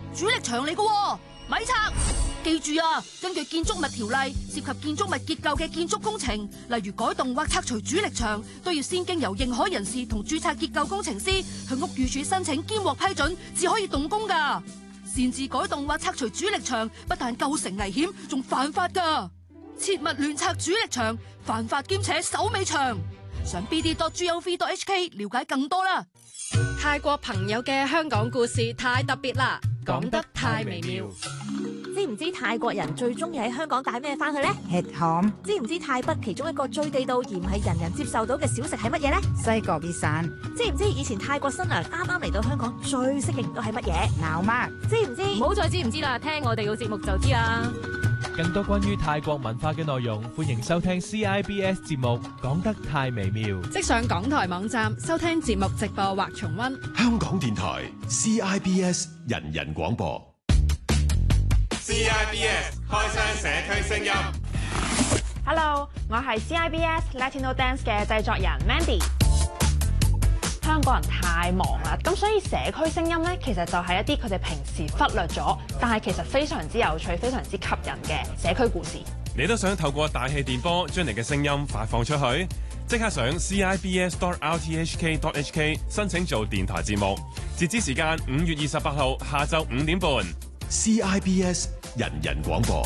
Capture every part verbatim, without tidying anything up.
主力牆嚟㗎，咪拆！記住啊，根據建築物條例，涉及建築物結構嘅建築工程，例如改動或拆除主力牆，都要先經由認可人士同註冊結構工程師向屋宇署申請兼獲批准，至可以動工㗎。擅自改動或拆除主力牆，不但構成危險，仲犯法㗎。切勿亂拆主力牆，犯法兼且手尾長。上 b d dot gov dot h k 了解更多啦。 泰國朋友嘅香港故事太特別啦，講得太微妙。 知唔知泰國人最中意喺香港帶咩翻去呢？ 吃鹹。 知唔知泰北其中一個最地道而唔係人人接受到嘅小食係乜嘢呢？ 西國必散。 知唔知以前泰國新娘啱啱嚟到香港最適應到係乜嘢？ 鬧媽。 知唔知？ 唔好再知唔知啦，聽我哋個節目就知啦。 更多關於泰國文化嘅內容，歡迎收聽 C I B S 節目，講得太微妙。 即上港台網站收聽節目直播或重溫。 香港電台 C I B S 人人廣播。 C I B S 開箱社區聲音。 Hello， 我係 C I B S Latino Dance 嘅製作人 Mandy。香港人太忙啦，咁所以社區聲音咧，其實就係一啲佢哋平時忽略咗，但係其實非常之有趣、非常之吸引嘅社區故事。 你都想透過大氣電波將你嘅聲音發放出去？即刻上 C I B S dot R T H K dot H K 申請做電台節目，截止時間五月二十八號下晝五點半。 C I B S 人人廣播。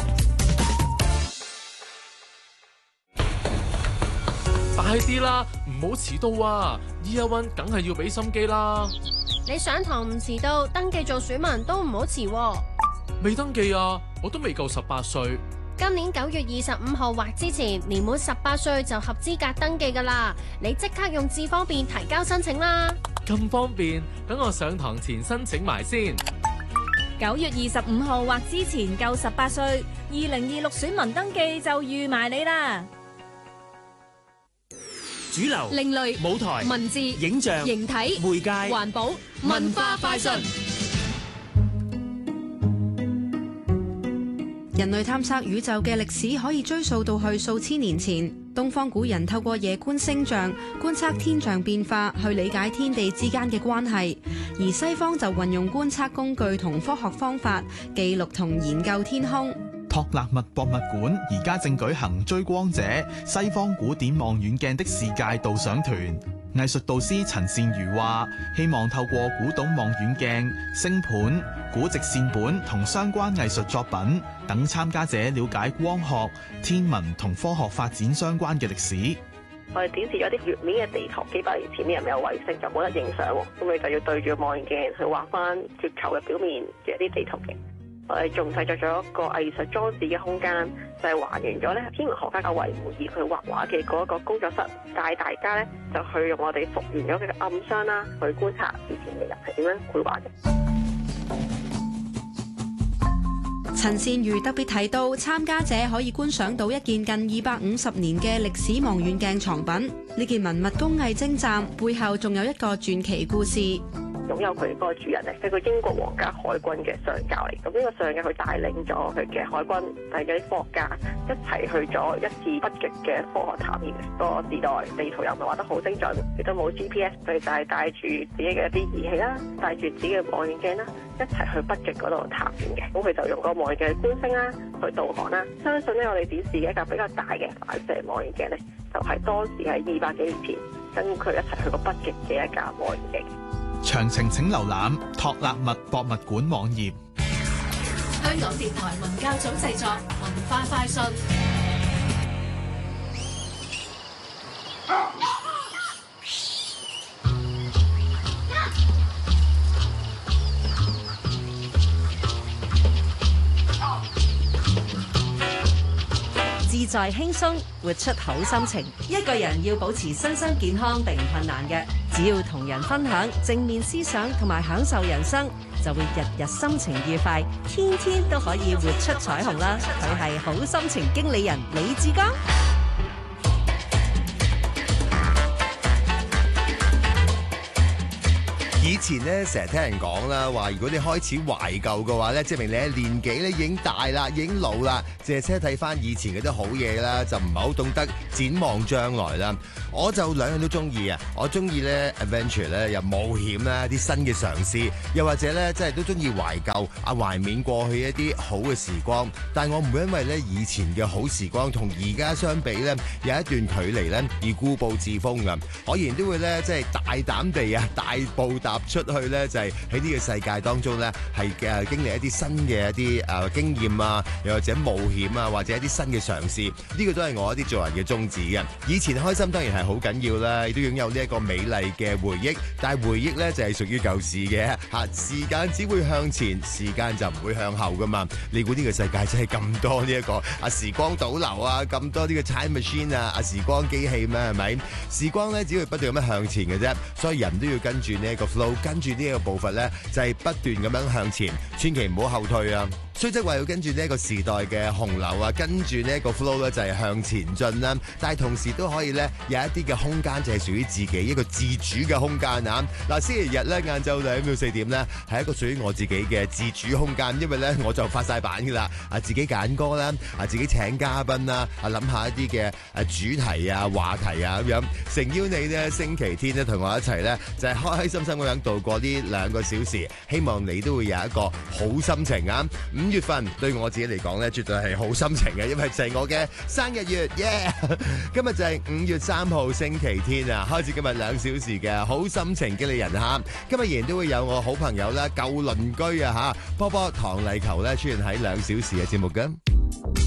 快啲啦，唔好遲到啊 ！Year One 梗係要俾心機啦。 你上堂唔遲到，登記做選民都唔好遲喎。 未登記啊，我都未夠十八歲。 今年九月二十五號或之前年滿十八歲就合資格登記噶啦。你即刻用智方便提交申請啦。 咁方便，等我上堂前申請埋先。 九月二十五號或之前夠十八歲，二零二六選民登記就預埋你啦。 主流、 另類、 舞台、 文字、 影像、 形體、 媒介、 環保、文化快訊。 人類探索宇宙嘅歷史可以追溯到去數千年前。東方古人透過夜觀星象，觀測天象變化，去理解天地之間嘅關係；而西方就運用觀測工具同科學方法，記錄同研究天空。 托勒密博物館而家正舉行追光者西方古典望遠鏡的世界導賞團。藝術導師陳善如話，希望透過古董望遠鏡、星盤、古籍線本同相關藝術作品等，參加者了解光學、天文同科學發展相關嘅歷史。 我哋展示咗啲月面嘅地圖，幾百年前啲人未有衛星就冇得影相，咁你就要對住望遠鏡去畫翻月球嘅表面嘅一啲地圖嘅。我哋仲製作咗一個藝術裝置嘅空間，就係還原咗咧天文學家嘅維姆爾佢畫畫嘅嗰一個工作室，帶大家咧就去用我哋復原咗佢嘅暗箱啦，去觀察以前嘅人係點樣繪畫嘅。 陳善如特別提到，參加者可以觀賞到一件近二百五十年嘅歷史望遠鏡藏品。呢件文物工藝精湛，背後仲有一個傳奇故事。 擁有佢嗰個主人咧，係個英國皇家海軍嘅上校嚟。咁呢個上校佢帶領咗佢嘅海軍，帶咗啲科學家一齊去咗一次北極嘅科學探險。個時代地圖又唔係畫得好精準，亦都冇 G P S， 佢就係帶住自己嘅一啲儀器啦，帶住自己嘅望遠鏡啦，一齊去北極嗰度探險嘅。咁佢就用個望遠鏡觀星啦，去導航啦。相信咧，我哋展示嘅一架比較大嘅反射望遠鏡咧，就係當時喺二百幾年前跟佢一齊去過北極嘅一架望遠鏡。 詳情請瀏覽托勒密博物館網頁。 香港電台文教組製作文化快訊。 自在輕鬆，活出好心情。一個人要保持身心健康並唔困難嘅，只要同人分享正面思想同埋享受人生，就會日日心情愉快，天天都可以活出彩虹啦！佢係好心情經理人李志剛。 以前咧成日聽人講啦，話如果你開始懷舊嘅話咧，證明你嘅年紀咧已經大啦，已經老啦，借車睇翻以前嗰啲好嘢啦，就唔係好懂得展望將來啦。我就兩樣都中意啊！我中意咧 adventure 咧，又冒險啦，啲新嘅嘗試，又或者咧即係都中意懷舊啊，懷緬過去一啲好嘅時光。但係我唔會因為咧以前嘅好時光同而家相比咧有一段距離咧而固步自封噶。我仍然都會咧即係大膽地啊，大步踏出去咧，就係喺呢個世界當中咧係誒經歷一啲新嘅一啲誒、呃、經驗啊，又或者冒險啊，或者一啲新嘅嘗試。呢、這個都係我一啲做人嘅宗旨嘅。以前開心當然係好緊要啦，亦都擁有呢一個美麗嘅回憶。但係回憶咧就係屬於舊時嘅嚇，時間只會向前，時間就唔會向後噶嘛。你估呢個世界真係咁多呢、這、一個啊時光倒流啊，咁多呢個 time machine 啊啊時光機器咩係咪？時光咧只會不斷咁樣向前嘅啫，所以人都要跟住呢一個 flow， 跟住呢一個步伐咧就係、是、不斷咁樣向前，千祈唔好後退啊！雖則話要跟住呢一個時代嘅洪流啊，跟住呢一個 flow 咧就係向前進啦，但係同時都可以咧有一啲嘅空間就係屬於自己一個自主嘅空間啊！嗱，星期日咧晏晝兩點到四點咧係一個屬於我自己嘅自主空間，因為咧我就發晒版噶啦，啊自己揀歌啦，啊自己請嘉賓啦，啊諗下一啲嘅誒主題啊話題啊咁樣，誠邀你呢星期天咧同我一齊咧就係開開心心咁樣度過呢兩個小時，希望你都會有一個好心情啊！五月份對我自己嚟講咧，絕對係好心情嘅，因為就係我嘅生日月，耶、yeah! 今日就係五月三號星期天啊，開始今日兩小時嘅好心情激勵人嚇。今日仍然都會有我好朋友啦、舊鄰居啊嚇，波波唐麗球咧出現喺兩小時嘅節目㗎。